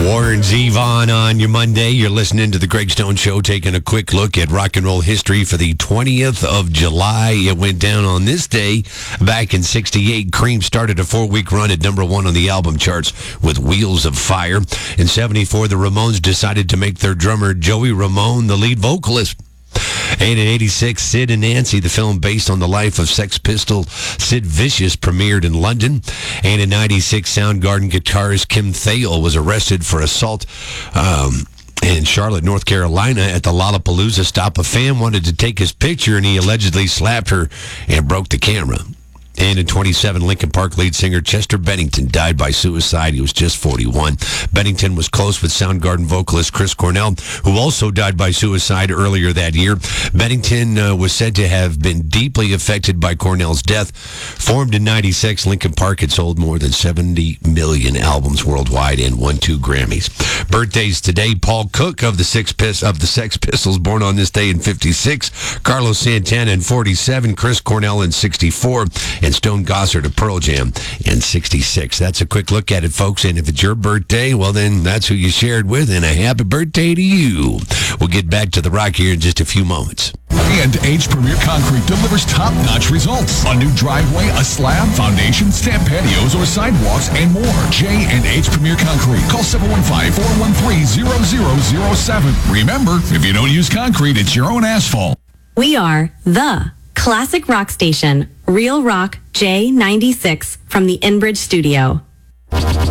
Warren Zevon on your Monday. You're listening to the Greg Stone Show, taking a quick look at rock and roll history for the 20th of July. It went down on this day back in 68. Cream started a 4-week run at number 1 on the album charts with Wheels of Fire. In 74, the Ramones decided to make their drummer Joey Ramone the lead vocalist. And in 86, Sid and Nancy, the film based on the life of Sex Pistol Sid Vicious, premiered in London. And in 96, Soundgarden guitarist Kim Thayil was arrested for assault in Charlotte, North Carolina at the Lollapalooza stop. A fan wanted to take his picture, and he allegedly slapped her and broke the camera. And in 27, Linkin Park lead singer Chester Bennington died by suicide. He was just 41. Bennington was close with Soundgarden vocalist Chris Cornell, who also died by suicide earlier that year. Bennington was said to have been deeply affected by Cornell's death. Formed in 96, Linkin Park had sold more than 70 million albums worldwide and won 2 Grammys. Birthdays today: Paul Cook of the Sex Pistols, born on this day in 56. Carlos Santana in 47. Chris Cornell in 64. And Stone Gossard of Pearl Jam in 66. That's a quick look at it, folks. And if it's your birthday, well, then that's who you shared with, and a happy birthday to you. We'll get back to the rock here in just a few moments. J&H Premier Concrete delivers top-notch results. A new driveway, a slab, foundation, stamp patios, or sidewalks, and more. J&H Premier Concrete. Call 715-413-0007. Remember, if you don't use concrete, it's your own asphalt. We are the classic rock station, Real Rock J96 from the Inbridge Studio.